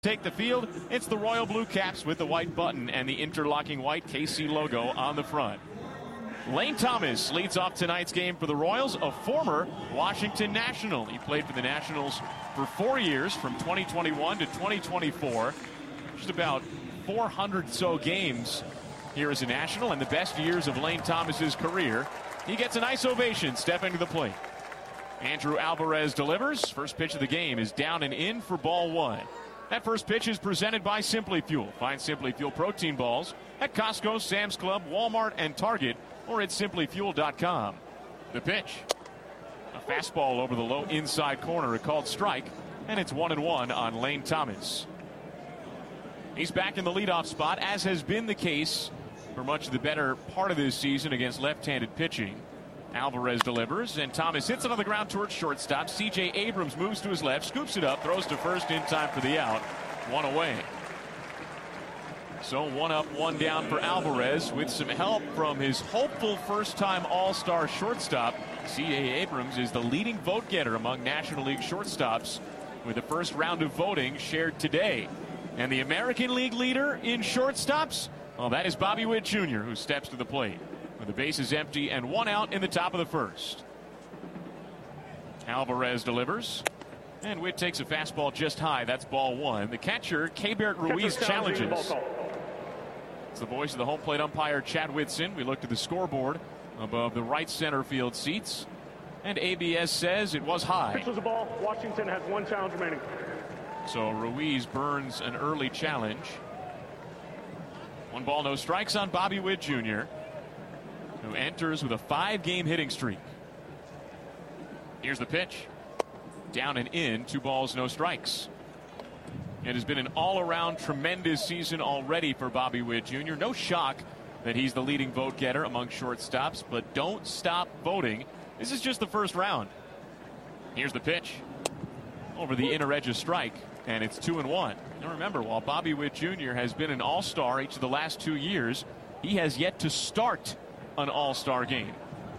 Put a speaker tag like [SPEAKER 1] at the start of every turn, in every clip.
[SPEAKER 1] Take the field. It's the Royal Blue Caps with the white button and the interlocking white KC logo on the front. Lane Thomas leads off tonight's game for the Royals, a former Washington National. He played for the Nationals for 4 years, from 2021 to 2024. Just about 400 so games here as a National, and the best years of Lane Thomas's career. He gets a nice ovation stepping to the plate. Andrew Alvarez delivers. First pitch of the game is down and in for ball one. That first pitch is presented by Simply Fuel. Find Simply Fuel protein balls at Costco, Sam's Club, Walmart, and Target, or at simplyfuel.com. The pitch. A fastball over the low inside corner, a called strike, and it's 1-1 on Lane Thomas. He's back in the leadoff spot, as has been the case for much of the better part of this season against left-handed pitching. Alvarez delivers, and Thomas hits it on the ground towards shortstop. C.J. Abrams moves to his left, scoops it up, throws to first in time for the out. One away. So 1 up, 1 down for Alvarez, with some help from his hopeful first-time All-Star shortstop. C.J. Abrams is the leading vote getter among National League shortstops, with the first round of voting shared today. And the American League leader in shortstops, well, that is Bobby Witt Jr., who steps to the plate with the bases empty and 1 out in the top of the first. Alvarez delivers, and Witt takes a fastball just high. That's ball one. The catcher, Keibert Ruiz, challenges. It's the voice of the home plate umpire, Chad Whitson. We look to the scoreboard above the right center field seats, and ABS says it was high.
[SPEAKER 2] Pitch was a ball. Washington has 1 challenge remaining.
[SPEAKER 1] So Ruiz burns an early challenge. 1 ball, no strikes on Bobby Witt Jr., who enters with a 5-game hitting streak. Here's the pitch. Down and in, 2 balls, no strikes. It has been an all-around tremendous season already for Bobby Witt Jr. No shock that he's the leading vote getter among shortstops, but don't stop voting. This is just the first round. Here's the pitch. Over the inner edge of strike, and it's 2-1. Now remember, while Bobby Witt Jr. has been an all-star each of the last 2 years, he has yet to start an all-star game.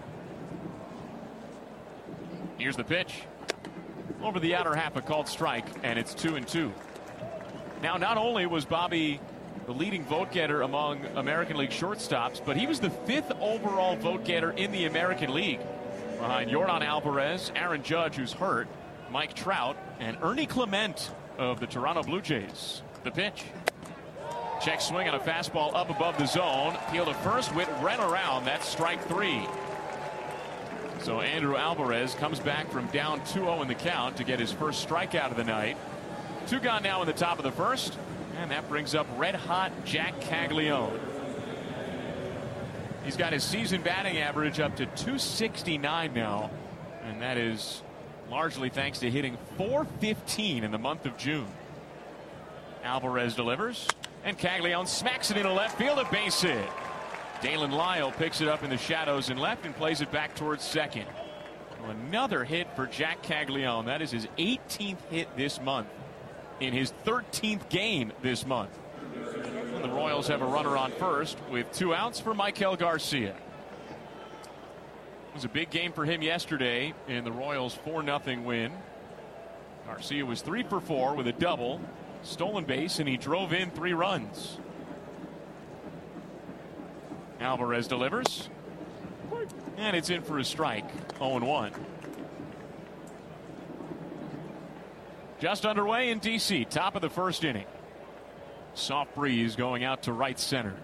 [SPEAKER 1] Here's the pitch. Over the outer half, a called strike, and it's 2-2. Now, not only was Bobby the leading vote getter among American League shortstops, but he was the 5th overall vote getter in the American League, behind Yordan Alvarez, Aaron Judge, who's hurt, Mike Trout, and Ernie Clement of the Toronto Blue Jays. The pitch. Check swing on a fastball up above the zone. Peel to first, Witt ran around. That's strike 3. So Andrew Alvarez comes back from down 2-0 in the count to get his first strikeout of the night. 2 gone now in the top of the first, and that brings up red-hot Jack Caglione. He's got his season batting average up to .269 now, and that is largely thanks to hitting .415 in the month of June. Alvarez delivers, and Caglione smacks it into left field, a base hit. Dalen Lyle picks it up in the shadows in left and plays it back towards second. Another hit for Jack Caglione. That is his 18th hit this month, in his 13th game this month. And the Royals have a runner on first with 2 outs for Maikel Garcia. It was a big game for him yesterday in the Royals' 4-0 win. Garcia was 3 for 4 with a double, stolen base, and he drove in 3 runs. Alvarez delivers, and it's in for a strike. 0-1. Just underway in D.C., top of the first inning. Soft breeze going out to right center.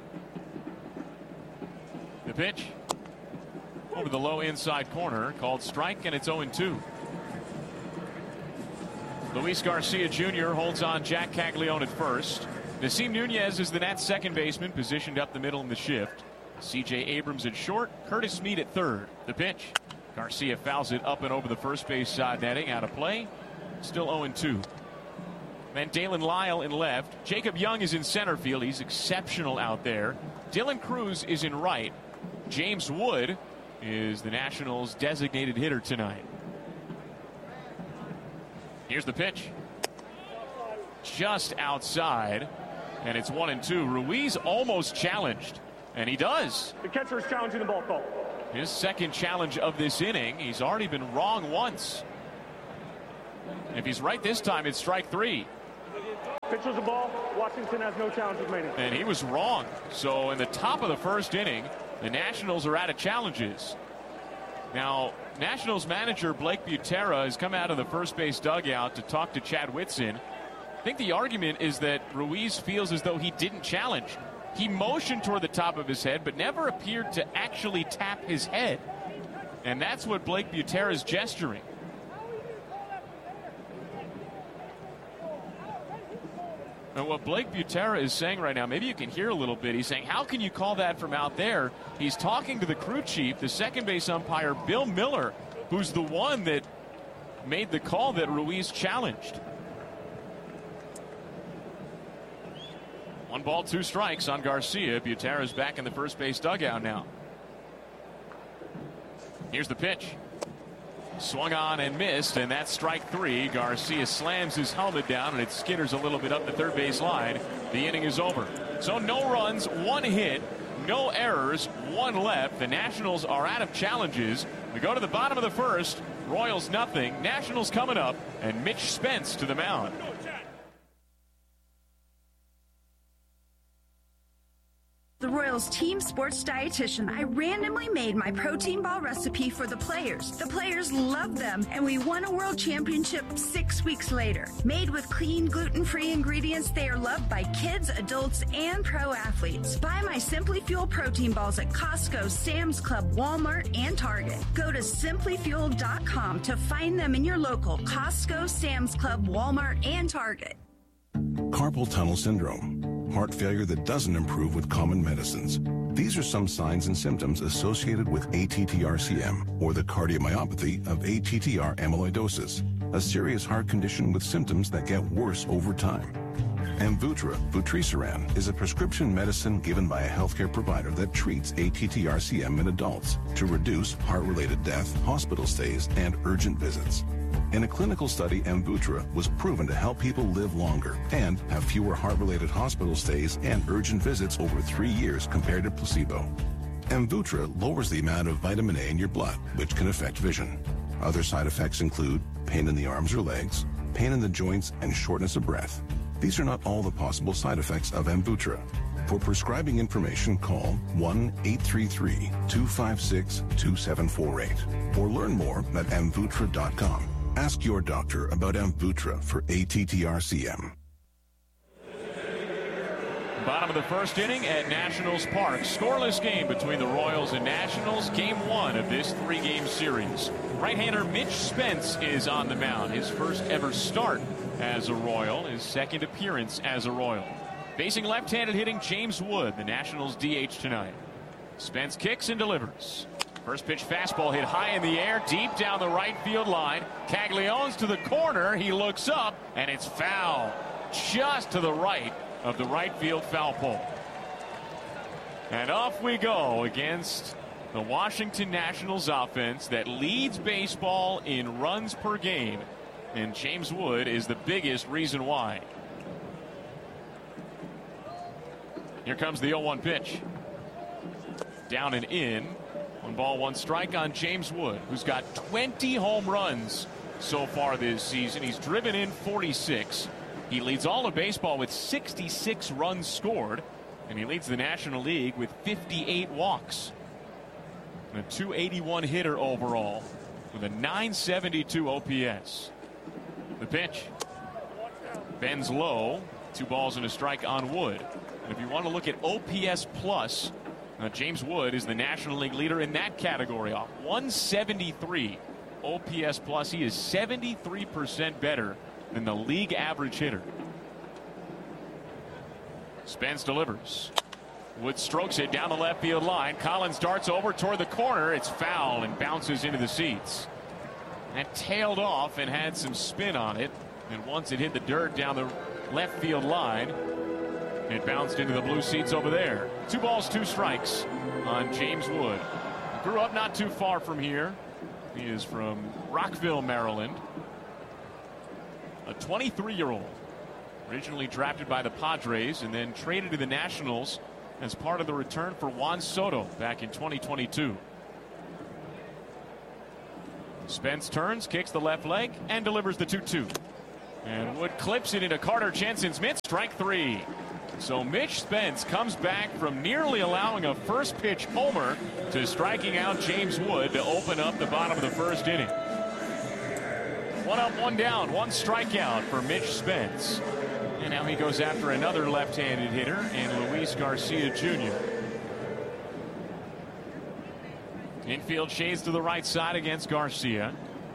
[SPEAKER 1] The pitch. Over the low inside corner, called strike, and it's 0-2. Luis Garcia Jr. holds on Jack Caglione at first. Nasim Nunez is the Nats' second baseman, positioned up the middle in the shift. C.J. Abrams at short, Curtis Smead at third. The pitch. Garcia fouls it up and over the first base side netting, out of play. Still 0-2. Then Dalen Lyle in left. Jacob Young is in center field. He's exceptional out there. Dylan Cruz is in right. James Wood is the Nationals' designated hitter tonight. Here's the pitch. Just outside, and it's 1-2. Ruiz almost challenged, and he does.
[SPEAKER 2] The catcher is challenging the ball call.
[SPEAKER 1] His second challenge of this inning. He's already been wrong once. If he's right this time, it's strike 3.
[SPEAKER 2] Pitches the ball. Washington has no challenges remaining.
[SPEAKER 1] And he was wrong. So in the top of the first inning, the Nationals are out of challenges. Now, Nationals manager Blake Butera has come out of the first base dugout to talk to Chad Whitson. I think the argument is that Ruiz feels as though he didn't challenge. He motioned toward the top of his head, but never appeared to actually tap his head. And that's what Blake Butera is gesturing. And what Blake Butera is saying right now, maybe you can hear a little bit. He's saying, how can you call that from out there? He's talking to the crew chief, the second base umpire, Bill Miller, who's the one that made the call that Ruiz challenged. 1 ball, 2 strikes on Garcia. Butera's back in the first base dugout now. Here's the pitch. Swung on and missed, and that's strike 3. Garcia slams his helmet down, and it skitters a little bit up the third base line. The inning is over. So no runs, 1 hit, no errors, 1 left. The Nationals are out of challenges. We go to the bottom of the first. Royals nothing. Nationals coming up, and Mitch Spence to the mound.
[SPEAKER 3] The Royals team sports dietitian, I randomly made my protein ball recipe for the players. The players loved them, and we won a world championship 6 weeks later. Made with clean, gluten-free ingredients, they are loved by kids, adults, and pro athletes. Buy my Simply Fuel protein balls at Costco, Sam's Club, Walmart, and Target. Go to simplyfuel.com to find them in your local Costco, Sam's Club, Walmart, and Target.
[SPEAKER 4] Carpal tunnel syndrome. Heart failure that doesn't improve with common medicines. These are some signs and symptoms associated with ATTR-CM, or the cardiomyopathy of ATTR amyloidosis, a serious heart condition with symptoms that get worse over time. Amvuttra, vutrisiran, is a prescription medicine given by a healthcare provider that treats ATTR-CM in adults to reduce heart-related death, hospital stays, and urgent visits. In a clinical study, Amvuttra was proven to help people live longer and have fewer heart-related hospital stays and urgent visits over 3 years compared to placebo. Amvuttra lowers the amount of vitamin A in your blood, which can affect vision. Other side effects include pain in the arms or legs, pain in the joints, and shortness of breath. These are not all the possible side effects of Amvuttra. For prescribing information, call 1-833-256-2748 or learn more at amvuttra.com. Ask your doctor about Amvuttra for ATTR-CM.
[SPEAKER 1] Bottom of the first inning at Nationals Park. Scoreless game between the Royals and Nationals. Game 1 of this 3-game series. Right-hander Mitch Spence is on the mound. His first ever start as a Royal. His second appearance as a Royal. Facing left-handed hitting James Wood, the Nationals DH tonight. Spence kicks and delivers. First pitch fastball hit high in the air, deep down the right field line. Caglianone's to the corner. He looks up, and it's foul. Just to the right of the right field foul pole. And off we go against the Washington Nationals offense that leads baseball in runs per game. And James Wood is the biggest reason why. Here comes the 0-1 pitch. Down and in. 1 ball, 1 strike on James Wood, who's got 20 home runs so far this season. He's driven in 46. He leads all of baseball with 66 runs scored, and he leads the National League with 58 walks. And a .281 hitter overall with a .972 OPS. The pitch bends low. 2 balls and a strike on Wood. And if you want to look at OPS plus, James Wood is the National League leader in that category, off 173 OPS plus. He is 73% better than the league average hitter. Spence delivers. Wood strokes it down the left field line. Collins darts over toward the corner. It's foul and bounces into the seats. That tailed off and had some spin on it. And once it hit the dirt down the left field line, it bounced into the blue seats over there. 2 balls, 2 strikes on James Wood. Grew up not too far from here. He is from Rockville, Maryland. A 23-year-old. Originally drafted by the Padres and then traded to the Nationals as part of the return for Juan Soto back in 2022. Spence turns, kicks the left leg, and delivers the 2-2. And Wood clips it into Carter Jensen-Smith, strike 3. So Mitch Spence comes back from nearly allowing a first pitch homer to striking out James Wood to open up the bottom of the first inning. 1 up, 1 down, 1 strikeout for Mitch Spence. And now he goes after another left-handed hitter in Luis Garcia Jr. Infield shades to the right side against Garcia.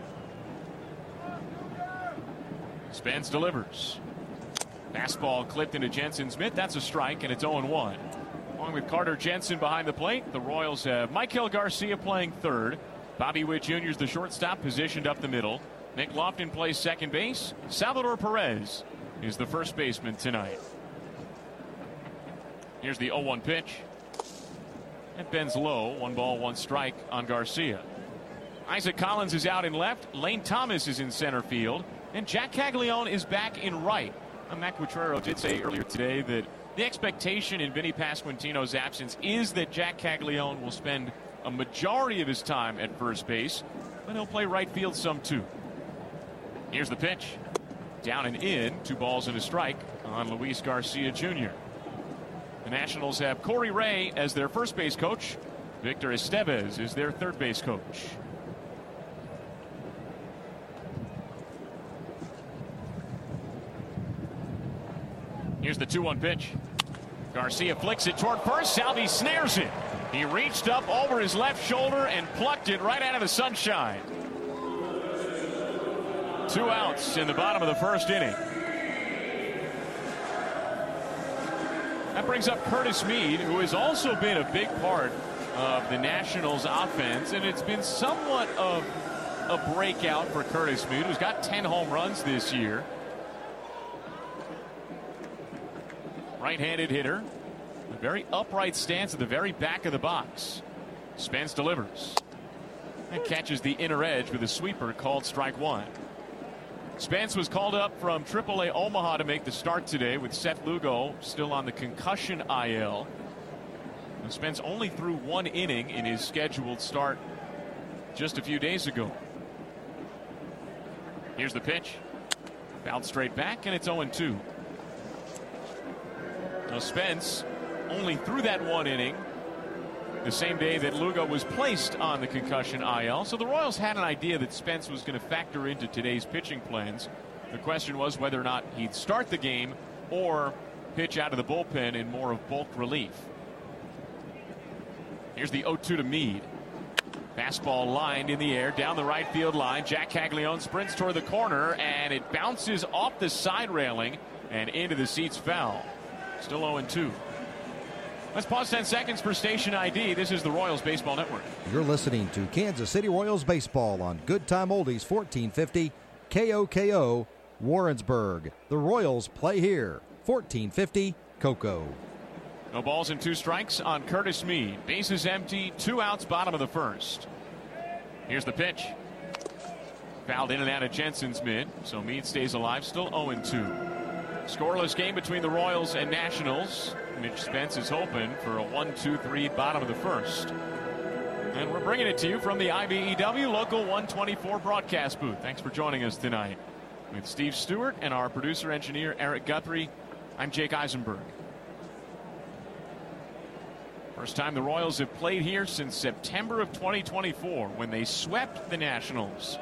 [SPEAKER 1] Spence delivers. Fastball clipped into Jensen-Smith. That's a strike, and it's 0-1. Along with Carter Jensen behind the plate, the Royals have Michael Garcia playing third. Bobby Witt Jr. is the shortstop, positioned up the middle. Nick Lofton plays second base. Salvador Perez is the first baseman tonight. Here's the 0-1 pitch. It bends low. 1 ball, 1 strike on Garcia. Isaac Collins is out in left. Lane Thomas is in center field. And Jack Caglione is back in right. Matt Quatrero did say earlier today that the expectation in Vinny Pasquantino's absence is that Jack Caglione will spend a majority of his time at first base, but he'll play right field some too. Here's the pitch. Down and in. 2 balls and a strike on Luis Garcia Jr. The Nationals have Corey Ray as their first base coach. Victor Estevez is their third base coach. Here's the 2-1 pitch. Garcia flicks it toward first. Salvi snares it. He reached up over his left shoulder and plucked it right out of the sunshine. 2 outs in the bottom of the first inning. That brings up Curtis Mead, who has also been a big part of the Nationals offense, and it's been somewhat of a breakout for Curtis Mead, who's got 10 home runs this year. Right-handed hitter. A very upright stance at the very back of the box. Spence delivers. And catches the inner edge with a sweeper called strike 1. Spence was called up from AAA Omaha to make the start today with Seth Lugo still on the concussion IL. And Spence only threw 1 inning in his scheduled start just a few days ago. Here's the pitch. Fouled straight back, and it's 0-2. Now Spence only threw that 1 inning the same day that Lugo was placed on the concussion IL. So the Royals had an idea that Spence was going to factor into today's pitching plans. The question was whether or not he'd start the game or pitch out of the bullpen in more of bulk relief. Here's the 0-2 to Mead. Fastball lined in the air down the right field line. Jack Caglione sprints toward the corner, and it bounces off the side railing and into the seats foul. Still 0-2. Let's pause 10 seconds for station ID. This is the Royals Baseball Network.
[SPEAKER 5] You're listening to Kansas City Royals Baseball on Good Time Oldies 1450 KOKO Warrensburg. The Royals play here. 1450 KOKO.
[SPEAKER 1] No balls and 2 strikes on Curtis Mead. Bases empty, 2 outs, bottom of the first. Here's the pitch. Fouled in and out of Jensen-Smith, so Mead stays alive, still 0-2. Scoreless game between the Royals and Nationals. Mitch Spence is hoping for a 1-2-3 bottom of the first. And we're bringing it to you from the IBEW Local 124 broadcast booth. Thanks for joining us tonight. With Steve Stewart and our producer-engineer Eric Guthrie, I'm Jake Eisenberg. First time the Royals have played here since September of 2024 when they swept the Nationals.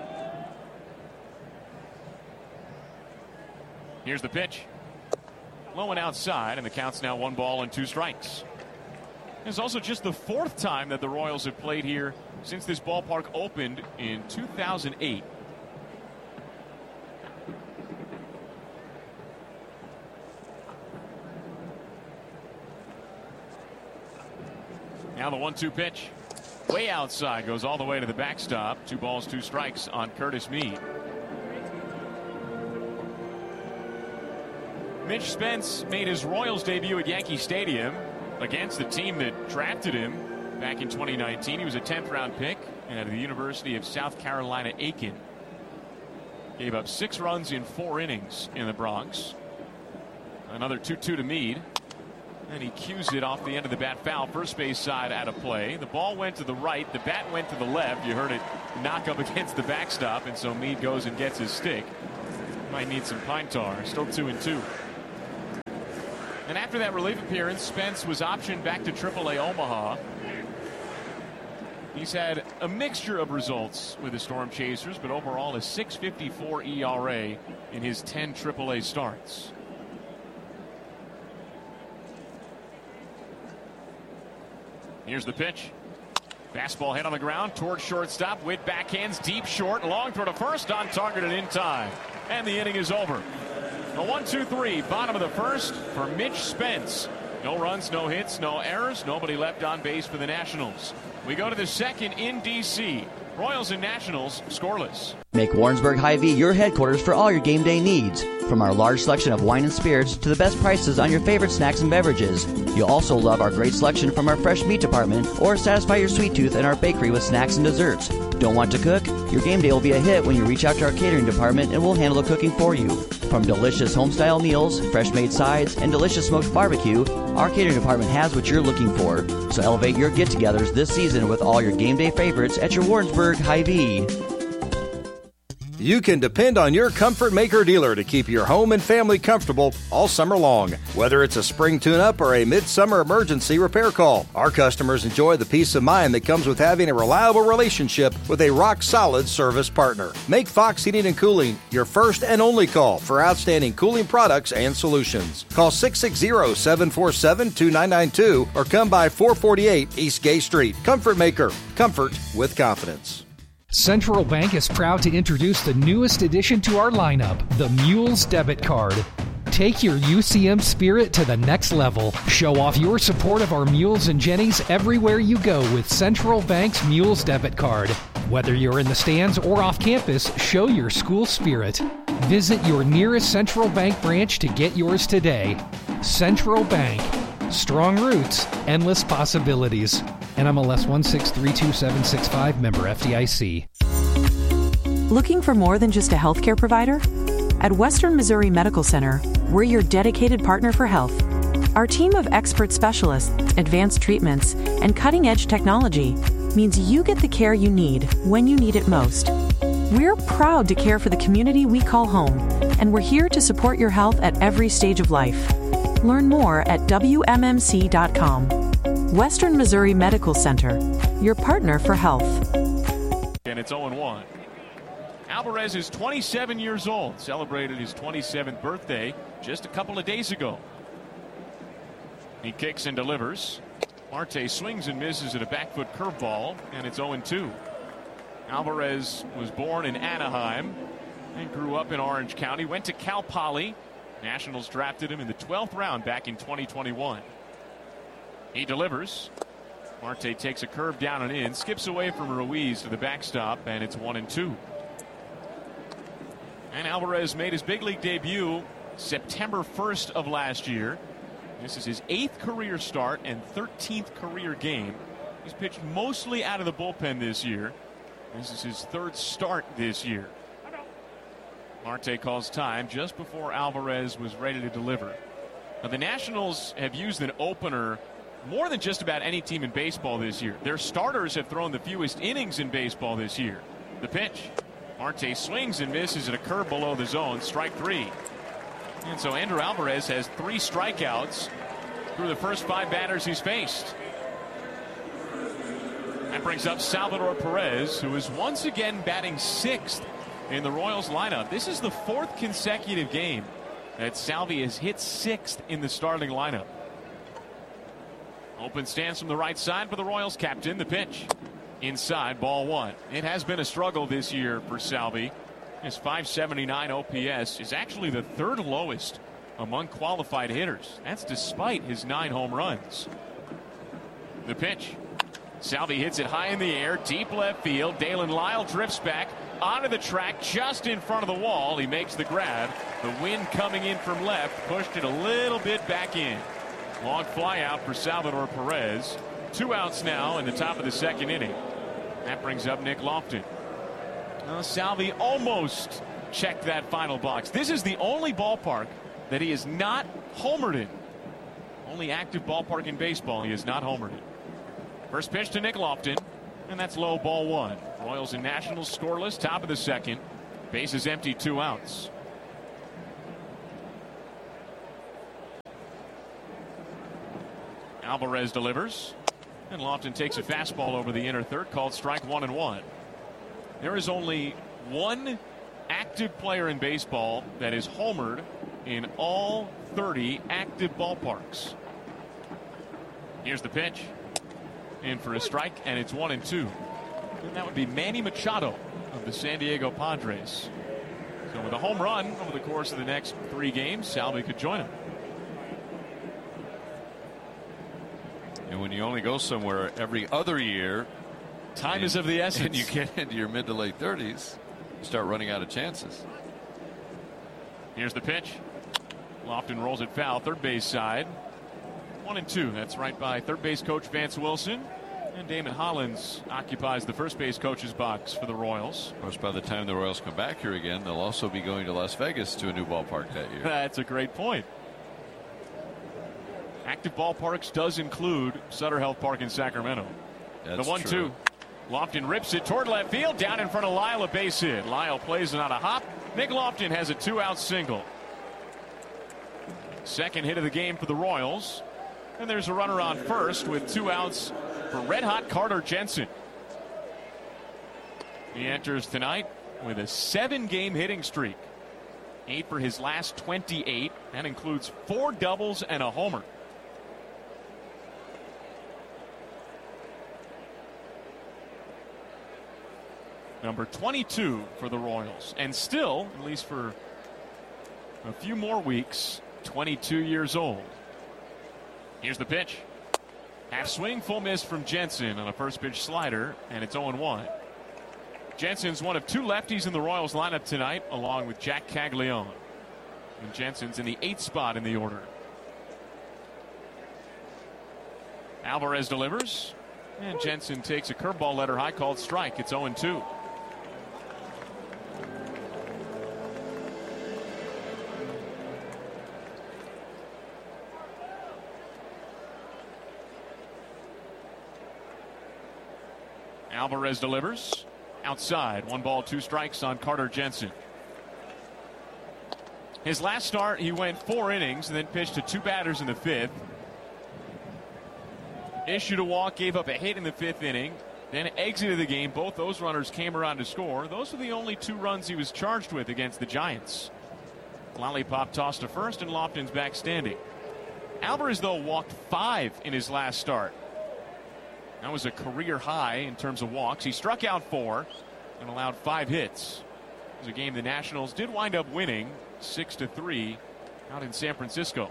[SPEAKER 1] Here's the pitch. Low and outside, and the count's now 1 ball and 2 strikes. It's also just the 4th time that the Royals have played here since this ballpark opened in 2008. Now the 1-2 pitch. Way outside, goes all the way to the backstop. 2 balls, 2 strikes on Curtis Mead. Mitch Spence made his Royals debut at Yankee Stadium against the team that drafted him back in 2019. He was a 10th round pick at the University of South Carolina Aiken. Gave up 6 runs in 4 innings in the Bronx. Another 2-2 to Mead. And he cues it off the end of the bat foul. First base side out of play. The ball went to the right. The bat went to the left. You heard it knock up against the backstop. And so Mead goes and gets his stick. Might need some pine tar. Still 2-2. And after that relief appearance, Spence was optioned back to AAA Omaha. He's had a mixture of results with the Storm Chasers, but overall a .654 ERA in his 10 AAA starts. Here's the pitch. Fastball hit on the ground towards shortstop. Witt backhands deep short. Long throw to first, on target and in time. And the inning is over. A 1-2-3, bottom of the first for Mitch Spence. No runs, no hits, no errors. Nobody left on base for the Nationals. We go to the second in D.C. Royals and Nationals scoreless.
[SPEAKER 6] Make Warrensburg Hy-Vee your headquarters for all your game day needs. From our large selection of wine and spirits to the best prices on your favorite snacks and beverages. You'll also love our great selection from our fresh meat department, or satisfy your sweet tooth in our bakery with snacks and desserts. Don't want to cook? Your game day will be a hit when you reach out to our catering department and we'll handle the cooking for you. From delicious home-style meals, fresh-made sides, and delicious smoked barbecue, our catering department has what you're looking for. So elevate your get-togethers this season with all your game day favorites at your Warrensburg Hy-Vee.
[SPEAKER 5] You can depend on your Comfort Maker dealer to keep your home and family comfortable all summer long. Whether it's a spring tune-up or a midsummer emergency repair call, our customers enjoy the peace of mind that comes with having a reliable relationship with a rock-solid service partner. Make Fox Heating and Cooling your first and only call for outstanding cooling products and solutions. Call 660-747-2992 or come by 448 East Gay Street. Comfort Maker. Comfort with confidence.
[SPEAKER 7] Central Bank is proud to introduce the newest addition to our lineup, the Mules Debit Card. Take your UCM spirit to the next level. Show off your support of our Mules and Jennies everywhere you go with Central Bank's Mules Debit Card. Whether you're in the stands or off campus, show your school spirit. Visit your nearest Central Bank branch to get yours today. Central Bank. Strong roots, endless possibilities. NMLS 1632765, member FDIC.
[SPEAKER 8] Looking for more than just a healthcare provider? At Western Missouri Medical Center, we're your dedicated partner for health. Our team of expert specialists, advanced treatments, and cutting-edge technology means you get the care you need when you need it most. We're proud to care for the community we call home, and we're here to support your health at every stage of life. Learn more at WMMC.com. Western Missouri Medical Center, your partner for health.
[SPEAKER 1] And it's 0-1. Alvarez is 27 years old, celebrated his 27th birthday just a couple of days ago. He kicks and delivers. Marte swings and misses at a back foot curveball, and it's 0-2. Alvarez was born in Anaheim and grew up in Orange County, went to Cal Poly. Nationals drafted him in the 12th round back in 2021. He delivers. Marte takes a curve down and in, skips away from Ruiz to the backstop, and it's 1-2. And Alvarez made his big league debut September 1st of last year. This is his 8th career start and 13th career game. He's pitched mostly out of the bullpen this year. This is his 3rd start this year. Marte calls time just before Alvarez was ready to deliver. Now, the Nationals have used an opener more than just about any team in baseball this year. Their starters have thrown the fewest innings in baseball this year. The pitch. Marte swings and misses at a curve below the zone. Strike 3. And so Andrew Alvarez has 3 strikeouts through the first 5 batters he's faced. That brings up Salvador Perez, who is once again batting 6th in the Royals lineup. This is the 4th consecutive game that Salvi has hit 6th in the starting lineup. Open stance from the right side for the Royals captain. The pitch. Inside, ball 1. It has been a struggle this year for Salvi. His .579 OPS is actually the 3rd lowest among qualified hitters. That's despite his 9 home runs. The pitch. Salvi hits it high in the air, deep left field. Dalen Lyle drifts back onto the track just in front of the wall. He makes the grab. The wind coming in from left pushed it a little bit back in. Long fly out for Salvador Perez. 2 outs now in the top of the 2nd inning. That brings up Nick Lofton. Salvi almost checked that final box. This is the only ballpark that he is not homered in. Only active ballpark in baseball he is not homered in. First pitch to Nick Lofton, and that's low, ball 1. Royals and Nationals scoreless, top of the 2nd. Bases empty, 2 outs. Alvarez delivers, and Lofton takes a fastball over the inner third, called strike 1-1. There is only one active player in baseball that is homered in all 30 active ballparks. Here's the pitch. In for a strike, and it's 1-2. And that would be Manny Machado of the San Diego Padres. So with a home run over the course of the next 3 games, Salvi could join him.
[SPEAKER 9] And when you only go somewhere every other year,
[SPEAKER 1] time is of the essence.
[SPEAKER 9] And you get into your mid to late 30s, you start running out of chances.
[SPEAKER 1] Here's the pitch. Lofton rolls it foul, third base side. 1-2. That's right by third base coach Vance Wilson. And Damon Hollins occupies the first base coach's box for the Royals.
[SPEAKER 9] Of course, by the time the Royals come back here again, they'll also be going to Las Vegas to a new ballpark that year.
[SPEAKER 1] That's a great point. Active ballparks does include Sutter Health Park in Sacramento.
[SPEAKER 9] That's
[SPEAKER 1] the 1-2.
[SPEAKER 9] true.
[SPEAKER 1] Lofton rips it toward left field, down in front of Lyle, a base hit. Lyle plays it on a hop. Nick Lofton has a 2-out single. Second hit of the game for the Royals. And there's a runner on first with 2 outs for red-hot Carter Jensen. He enters tonight with a 7-game hitting streak. 8 for his last 28. That includes 4 doubles and a homer. Number 22 for the Royals. And still, at least for a few more weeks, 22 years old. Here's the pitch. Half swing, full miss from Jensen on a first pitch slider, and it's 0-1. Jensen's one of 2 lefties in the Royals lineup tonight, along with Jack Caglione. And Jensen's in the 8th spot in the order. Alvarez delivers, and Jensen takes a curveball letter high, called strike. It's 0-2. Alvarez delivers outside. 1 ball, 2 strikes on Carter Jensen. His last start, he went 4 innings and then pitched to 2 batters in the 5th. Issued a walk, gave up a hit in the 5th inning, then exited the game. Both those runners came around to score. Those were the only 2 runs he was charged with against the Giants. Lollipop tossed to first, and Lofton's back standing. Alvarez, though, walked 5 in his last start. That was a career high in terms of walks. He struck out 4 and allowed 5 hits. It was a game the Nationals did wind up winning 6-3 out in San Francisco.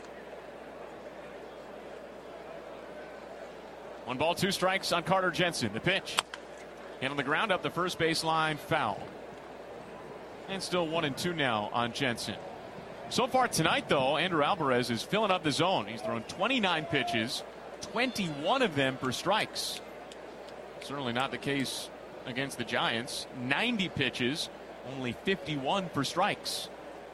[SPEAKER 1] 1 ball, 2 strikes on Carter Jensen. The pitch. Hit on the ground up the first baseline, foul. And still 1-2 now on Jensen. So far tonight, though, Andrew Alvarez is filling up the zone. He's thrown 29 pitches. 21 of them for strikes. Certainly not the case against the Giants. 90 pitches, only 51 for strikes.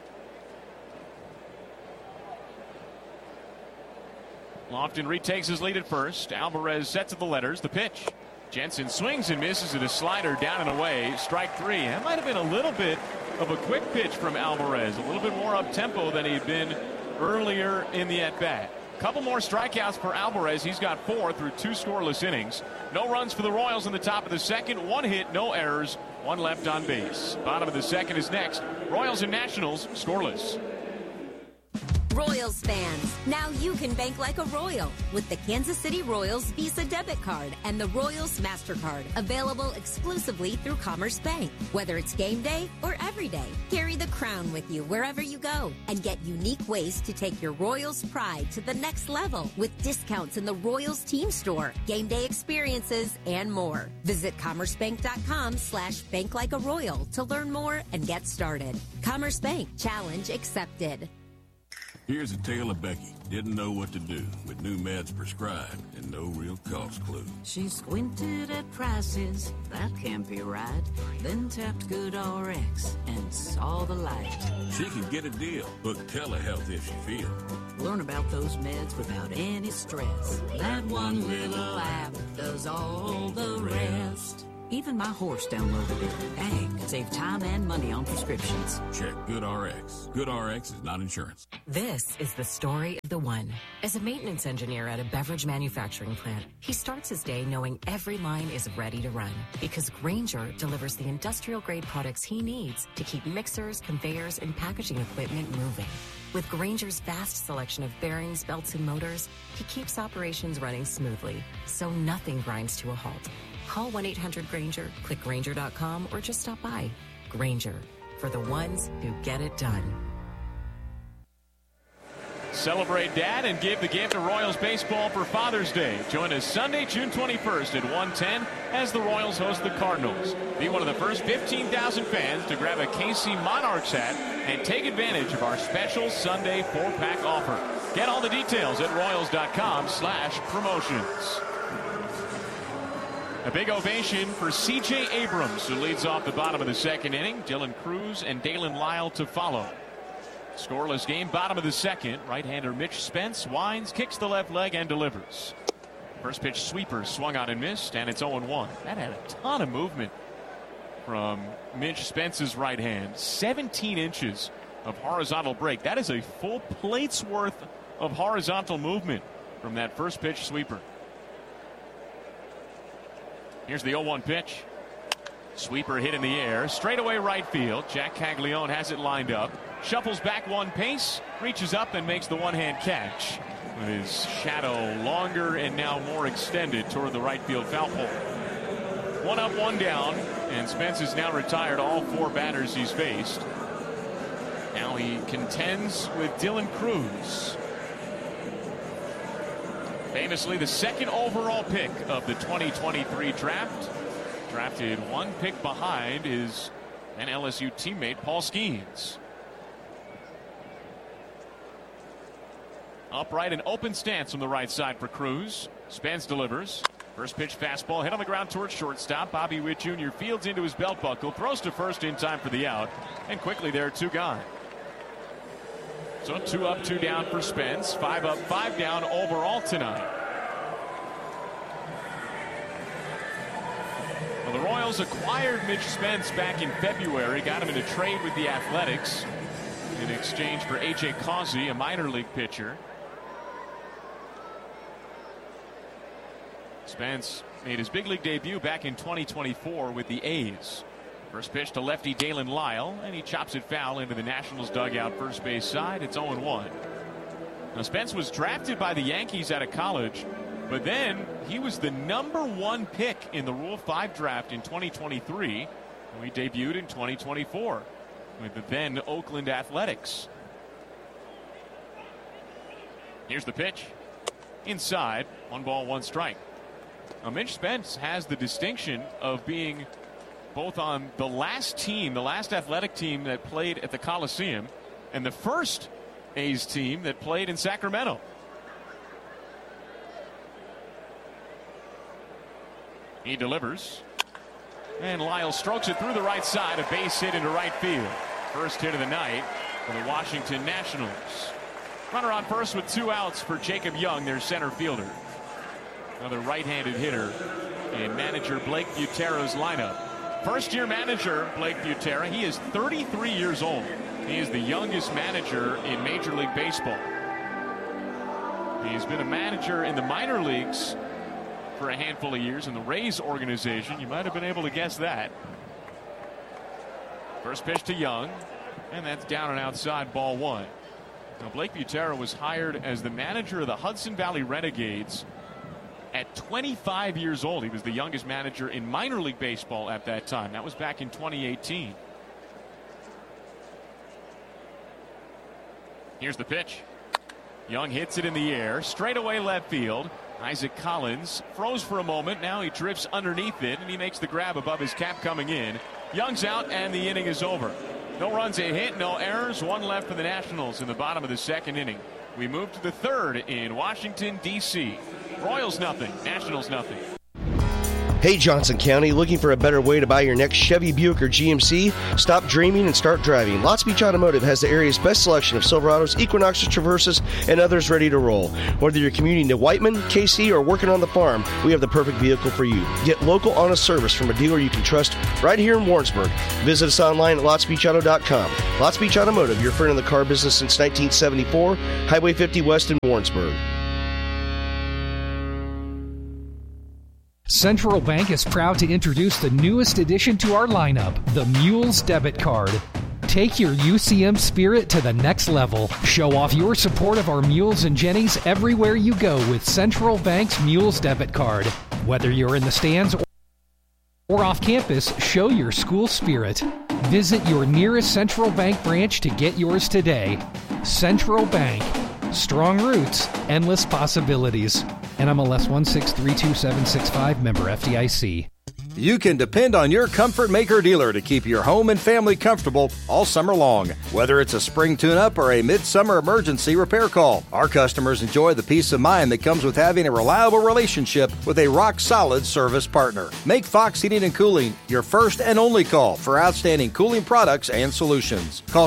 [SPEAKER 1] Lofton retakes his lead at first. Alvarez set to the letters. The pitch. Jensen swings and misses at a slider down and away. Strike 3. That might have been a little bit of a quick pitch from Alvarez. A little bit more up-tempo than he had been earlier in the at-bat. Couple more strikeouts for Alvarez. He's got 4 through 2 scoreless innings. No runs for the Royals in the top of the second. 1 hit, no errors, 1 left on base. Bottom of the second is next. Royals and Nationals scoreless.
[SPEAKER 10] Royals fans, now you can bank like a Royal with the Kansas City Royals Visa debit card and the Royals MasterCard, available exclusively through Commerce Bank. Whether it's game day or every day, carry the crown with you wherever you go and get unique ways to take your Royals pride to the next level with discounts in the Royals team store, game day experiences, and more. Visit commercebank.com/banklikearoyal to learn more and get started. Commerce Bank, challenge accepted.
[SPEAKER 11] Here's a tale of Becky. Didn't know what to do with new meds prescribed and no real cost clue.
[SPEAKER 12] She squinted at prices, that can't be right. Then tapped GoodRx and saw the light.
[SPEAKER 11] She can get a deal. Book telehealth if she feels.
[SPEAKER 12] Learn about those meds without any stress. That one little app does all the rest. Even my horse downloaded it. Dang, save time and money on prescriptions.
[SPEAKER 11] Check GoodRx. GoodRx is not insurance.
[SPEAKER 13] This is the story of the one. As a maintenance engineer at a beverage manufacturing plant, he starts his day knowing every line is ready to run because Grainger delivers the industrial-grade products he needs to keep mixers, conveyors, and packaging equipment moving. With Grainger's vast selection of bearings, belts, and motors, he keeps operations running smoothly, so nothing grinds to a halt. Call 1-800-GRAINGER, click Grainger.com, or just stop by. Grainger, for the ones who get it done.
[SPEAKER 1] Celebrate Dad and give the gift to Royals baseball for Father's Day. Join us Sunday, June 21st at 1:10 as the Royals host the Cardinals. Be one of the first 15,000 fans to grab a KC Monarchs hat and take advantage of our special Sunday 4-pack offer. Get all the details at Royals.com/promotions. A big ovation for C.J. Abrams, who leads off the bottom of the second inning. Dylan Cruz and Dalen Lyle to follow. Scoreless game, bottom of the second. Right-hander Mitch Spence winds, kicks the left leg, and delivers. First pitch sweeper swung on and missed, and it's 0-1. That had a ton of movement from Mitch Spence's right hand. 17 inches of horizontal break. That is a full plate's worth of horizontal movement from that first pitch sweeper. Here's the 0-1 pitch. Sweeper hit in the air. Straightaway right field. Jack Caglione has it lined up. Shuffles back one pace. Reaches up and makes the one-hand catch. With his shadow longer and now more extended toward the right field foul pole. 1 up, 1 down. And Spence has now retired all 4 batters he's faced. Now he contends with Dylan Cruz. Famously the second overall pick of the 2023 draft. Drafted 1 pick behind his then LSU teammate Paul Skeens. Upright and open stance on the right side for Cruz. Spence delivers. First pitch fastball hit on the ground towards shortstop. Bobby Witt Jr. fields into his belt buckle. Throws to first in time for the out. And quickly there are 2 gone. So 2 up, 2 down for Spence. 5 up, 5 down overall tonight. Well, the Royals acquired Mitch Spence back in February. Got him in a trade with the Athletics in exchange for A.J. Causey, a minor league pitcher. Spence made his big league debut back in 2024 with the A's. First pitch to lefty Dalen Lyle, and he chops it foul into the Nationals dugout first base side. It's 0-1. Now Spence was drafted by the Yankees out of college, but then he was the #1 pick in the Rule 5 draft in 2023, and we debuted in 2024 with the then Oakland Athletics. Here's the pitch. Inside, 1 ball, 1 strike. Now Mitch Spence has the distinction of being both on the last team, the last Athletic team that played at the Coliseum, and the first A's team that played in Sacramento. He delivers. And Lyle strokes it through the right side, a base hit into right field. First hit of the night for the Washington Nationals. Runner on first with 2 outs for Jacob Young, their center fielder. Another right-handed hitter in manager Blake Butero's lineup. First-year manager Blake Butero. He is 33 years old. He is the youngest manager in Major League Baseball. He's been a manager in the minor leagues for a handful of years in the Rays organization. You might have been able to guess that. First pitch to Young, and that's down and outside, ball 1. Now Blake Butero was hired as the manager of the Hudson Valley Renegades at 25 years old. He was the youngest manager in minor league baseball at that time. That was back in 2018. Here's the pitch. Young hits it in the air, straight away left field. Isaac Collins froze for a moment. Now he drifts underneath it, and he makes the grab above his cap coming in. Young's out, and the inning is over. No runs, a hit, no errors. 1 left for the Nationals in the bottom of the second inning. We move to the third in Washington, D.C. Royals nothing, Nationals nothing.
[SPEAKER 14] Hey Johnson County, looking for a better way to buy your next Chevy, Buick, or GMC? Stop dreaming and start driving. Lots Beach Automotive has the area's best selection of Silverados, Equinoxes, Traverses, and others ready to roll. Whether you're commuting to Whiteman, KC, or working on the farm, we have the perfect vehicle for you. Get local, honest service from a dealer you can trust right here in Warrensburg. Visit us online at lotsbeachauto.com. Lots Beach Automotive, your friend in the car business since 1974, Highway 50 West in Warrensburg.
[SPEAKER 7] Central Bank is proud to introduce the newest addition to our lineup, the Mules Debit Card. Take your UCM spirit to the next level. Show off your support of our Mules and Jennies everywhere you go with Central Bank's Mules Debit Card. Whether you're in the stands or off campus, show your school spirit. Visit your nearest Central Bank branch to get yours today. Central Bank. Strong roots, endless possibilities. NMLS 1632765, member FDIC.
[SPEAKER 5] You can depend on your Comfort Maker dealer to keep your home and family comfortable all summer long. Whether it's a spring tune-up or a midsummer emergency repair call, our customers enjoy the peace of mind that comes with having a reliable relationship with a rock-solid service partner. Make Fox Heating and Cooling your first and only call for outstanding cooling products and solutions. Call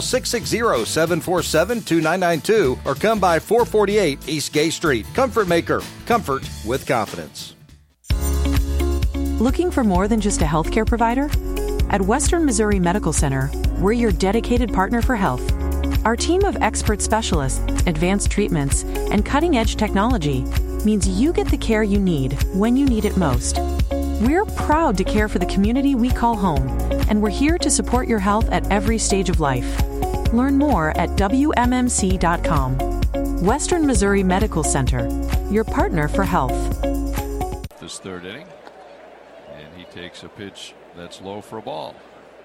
[SPEAKER 5] 660-747-2992 or come by 448 East Gay Street. Comfort Maker. Comfort with confidence.
[SPEAKER 8] Looking for more than just a healthcare provider? At Western Missouri Medical Center, we're your dedicated partner for health. Our team of expert specialists, advanced treatments, and cutting-edge technology means you get the care you need when you need it most. We're proud to care for the community we call home, and we're here to support your health at every stage of life. Learn more at WMMC.com. Western Missouri Medical Center, your partner for health.
[SPEAKER 9] This third inning. Takes a pitch that's low for a ball.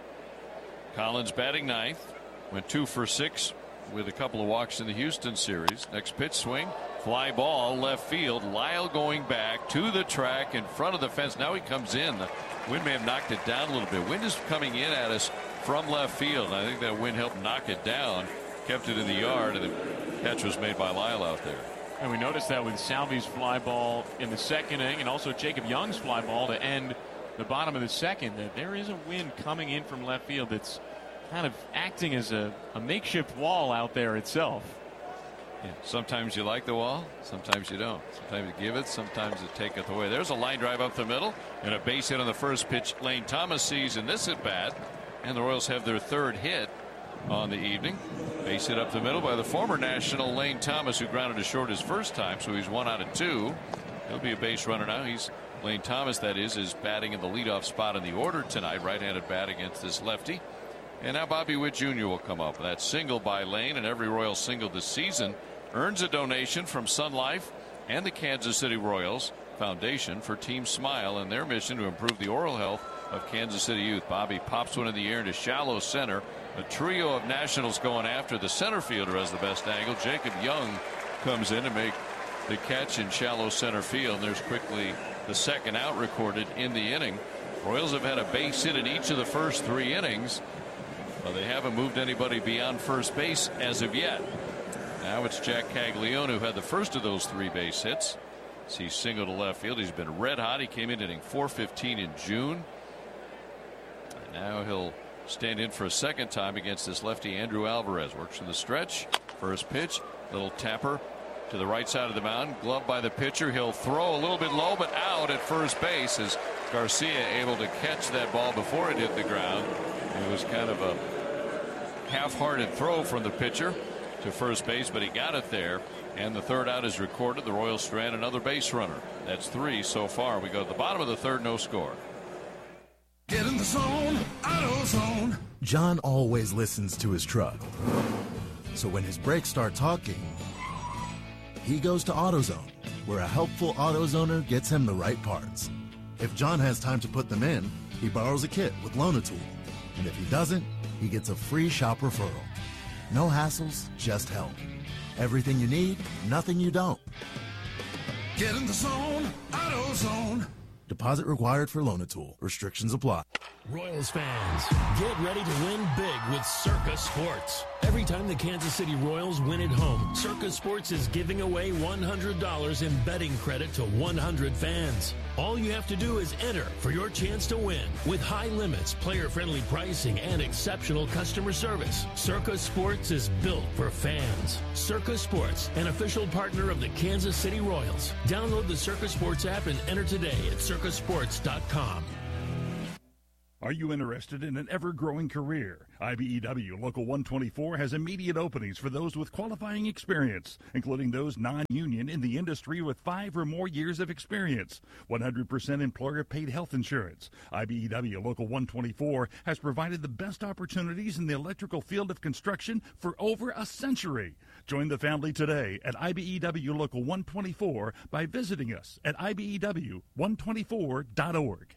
[SPEAKER 9] Collins batting ninth. Went 2 for 6 with a couple of walks in the Houston series. Next pitch swing. Fly ball left field. Lyle going back to the track in front of the fence. Now he comes in. The wind may have knocked it down a little bit. Wind is coming in at us from left field. I think that wind helped knock it down. Kept it in the yard, and the catch was made by Lyle out there.
[SPEAKER 1] And we noticed that with Salvi's fly ball in the second inning and also Jacob Young's fly ball to end the bottom of the second, that there is a wind coming in from left field that's kind of acting as a makeshift wall out there itself.
[SPEAKER 9] Yeah, sometimes you like the wall, sometimes you don't. Sometimes you give it, sometimes you take it away. There's a line drive up the middle and a base hit on the first pitch. Lane Thomas sees in this at bat, and the Royals have their third hit on the evening. Base hit up the middle by the former National Lane Thomas, who grounded to short his first time, so he's 1 out of 2. He'll be a base runner now. Lane Thomas, that is batting in the leadoff spot in the order tonight. Right-handed bat against this lefty. And now Bobby Witt Jr. will come up. That single by Lane, and every Royal single this season earns a donation from Sun Life and the Kansas City Royals Foundation for Team Smile and their mission to improve the oral health of Kansas City youth. Bobby pops one in the air into shallow center. A trio of Nationals going after. The center fielder has the best angle. Jacob Young comes in to make the catch in shallow center field. And there's quickly the second out recorded in the inning. Royals have had a base hit in each of the first 3 innings. They haven't moved anybody beyond first base as of yet. Now it's Jack Caglione who had the first of those 3 base hits. He's singled to left field. He's been red hot. He came in hitting .415 in June. And now he'll stand in for a second time against this lefty Andrew Alvarez. Works from the stretch. First pitch, little tapper to the right side of the mound, gloved by the pitcher. He'll throw a little bit low, but out at first base as Garcia able to catch that ball before it hit the ground. It was kind of a half-hearted throw from the pitcher to first base, but he got it there. And the third out is recorded. The Royals strand another base runner. That's 3 so far. We go to the bottom of the third, no score.
[SPEAKER 15] Get in the zone, AutoZone. John always listens to his truck. So when his brakes start talking, he goes to AutoZone, where a helpful AutoZoner gets him the right parts. If John has time to put them in, he borrows a kit with Loan-A-Tool. And if he doesn't, he gets a free shop referral. No hassles, just help. Everything you need, nothing you don't. Get in the zone, AutoZone. Deposit required for Loan-A-Tool. Restrictions apply.
[SPEAKER 16] Royals fans, get ready to win big with Circa Sports. Every time the Kansas City Royals win at home, Circa Sports is giving away $100 in betting credit to 100 fans. All you have to do is enter for your chance to win. With high limits, player-friendly pricing, and exceptional customer service, Circa Sports is built for fans. Circa Sports, an official partner of the Kansas City Royals. Download the Circa Sports app and enter today at circasports.com.
[SPEAKER 17] Are you interested in an ever-growing career? IBEW Local 124 has immediate openings for those with qualifying experience, including those non-union in the industry with 5 or more years of experience. 100% employer-paid health insurance. IBEW Local 124 has provided the best opportunities in the electrical field of construction for over a century. Join the family today at IBEW Local 124 by visiting us at IBEW124.org.